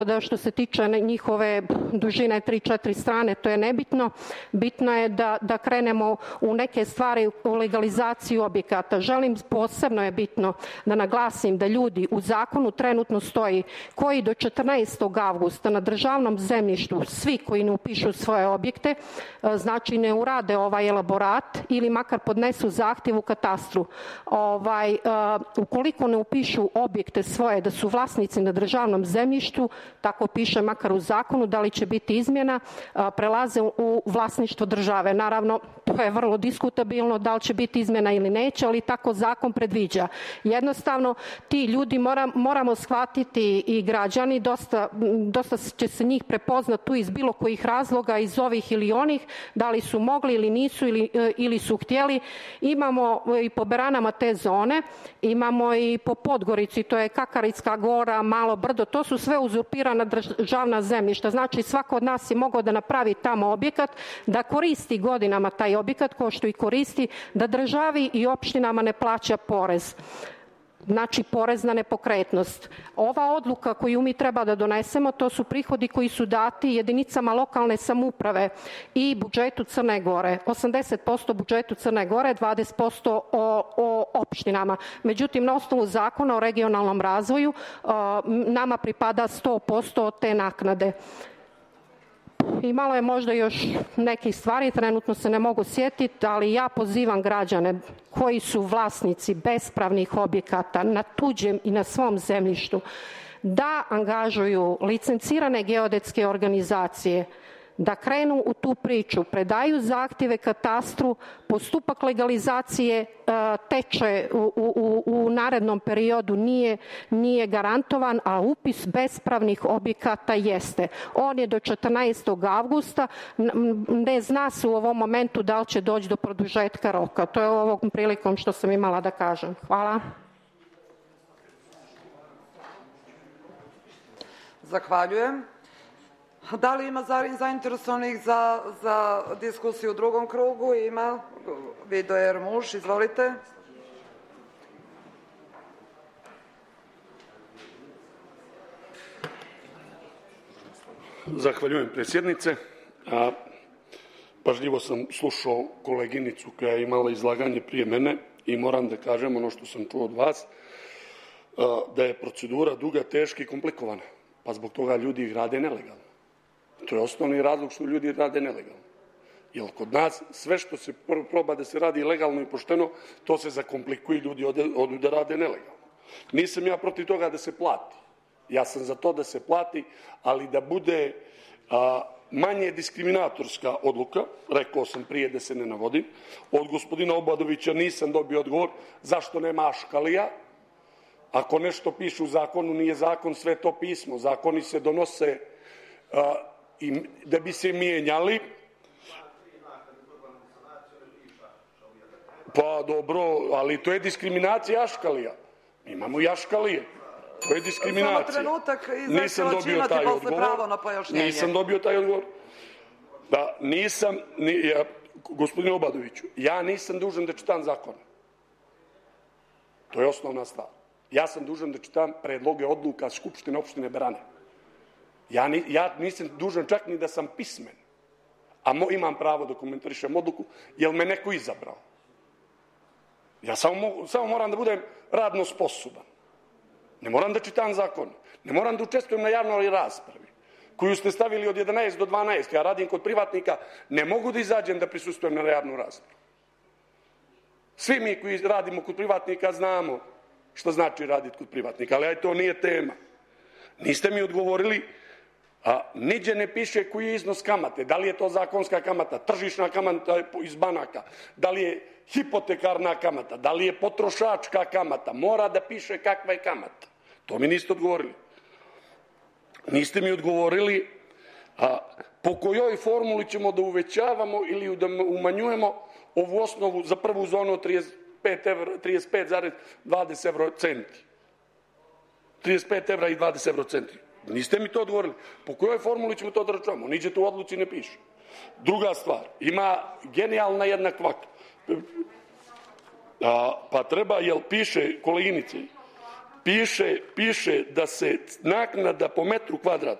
da što se tiče njihove dužine 3-4 strane, to je nebitno. Bitno je da krenemo u neke stvari, u legalizaciju objekata. Posebno je bitno da naglasim da ljudi u zakonu trenutno stoji koji do 14. avgusta na državnom zemljištu, svi koji ne upišu svoje objekte, znači ne urade ovaj elaborat ili makar podnesu zahtjev u katastru. Ukoliko ne upišu objekte svoje da su vlasnici na državnom zemljištu, tako piše makar u zakonu, da li će biti izmjena, prelaze u vlasništvo države. Naravno, to je vrlo diskutabilno da li će biti izmjena ili neće, ali tako zakon predviđa. Jednostavno, ti ljudi moramo shvatiti i građani, dosta će se njih prepoznati tu iz bilo kojih razloga, iz ovih ili onih, da li su mogli ili nisu ili su htjeli. Imamo i po Beranama te zone, imamo i po Podgorici, to je Kakaricka gora, Malo brdo, to su sve uzurpirana državna zemljišta. Znači, svako od nas je mogao da napravi tamo objekat, da koristi godinama taj objekat, ko što i koristi, da državi i opštinama ne plaća porez. Znači, porez na nepokretnost. Ova odluka koju mi treba da donesemo, to su prihodi koji su dati jedinicama lokalne samouprave i budžetu Crne Gore. 80% budžetu Crne Gore, 20% o opštinama. Međutim, na osnovu zakona o regionalnom razvoju nama pripada 100% od te naknade. I malo je možda još nekih stvari, trenutno se ne mogu sjetiti, ali ja pozivam građane koji su vlasnici bespravnih objekata na tuđem i na svom zemljištu da angažuju licencirane geodetske organizacije, da krenu u tu priču, predaju zahtjeve katastru, postupak legalizacije teče u narednom periodu, nije garantovan, a upis bespravnih objekata jeste. On je do 14. avgusta, ne zna se u ovom momentu da li će doći do produžetka roka. To je ovom prilikom što sam imala da kažem. Hvala. Zahvaljujem. Da li ima zainteresovanih za diskusiju u drugom krugu? Ima. Vidoje Muš, izvolite. Zahvaljujem, predsjednice. Pažljivo sam slušao koleginicu koja je imala izlaganje prije mene i moram da kažem ono što sam čuo od vas, da je procedura duga, teška i komplikovana. Pa zbog toga ljudi ih rade nelegalno. To je osnovni razlog što ljudi rade nelegalno. Jer kod nas sve što se proba da se radi legalno i pošteno, to se zakomplikuje i ljudi odu da rade nelegalno. Nisam ja protiv toga da se plati. Ja sam za to da se plati, ali da bude manje diskriminatorska odluka, rekao sam prije da se ne navodim. Od gospodina Obadovića nisam dobio odgovor zašto nema aškalija. Ako nešto piše u zakonu, nije zakon Sveto pismo. Zakoni se donose da bi se mijenjali. Pa dobro, ali to je diskriminacija aškalija. Imamo i aškalije. To je diskriminacija. Samo trenutak, Izvešće će imati posle pravo na pojašnjenje. Nisam dobio taj odgovor. Da, nisam, gospodine Obadoviću, ja nisam dužan da čitam zakone. To je osnovna stvar. Ja sam dužan da čitam predloge odluka Skupštine opštine Berane. Ja nisam dužan čak ni da sam pismen, a imam pravo da komentarišem odluku, jer me neko izabrao. Ja samo moram da budem radno sposoban. Ne moram da čitam zakon. Ne moram da učestvujem na javnoj raspravi, koju ste stavili od 11 do 12. Ja radim kod privatnika, ne mogu da izađem da prisustvujem na javnu raspravu. Svi mi koji radimo kod privatnika znamo što znači raditi kod privatnika, ali to nije tema. Niste mi odgovorili, niđe ne piše koji je iznos kamate, da li je to zakonska kamata, tržišna kamata iz banaka, da li je hipotekarna kamata, da li je potrošačka kamata, mora da piše kakva je kamata. To mi niste odgovorili. Niste mi odgovorili po kojoj formuli ćemo da uvećavamo ili da umanjujemo ovu osnovu za prvu zonu od 35,20 evrocenti. 35 evra i 20 evrocenti. Niste mi to odgovorili. Po kojoj formuli ćemo to da računamo? Niđe to u odluci ne piše. Druga stvar, ima genijalna jedna kvaka. Pa treba, jel piše koleginici, piše da se naknada po metru kvadrat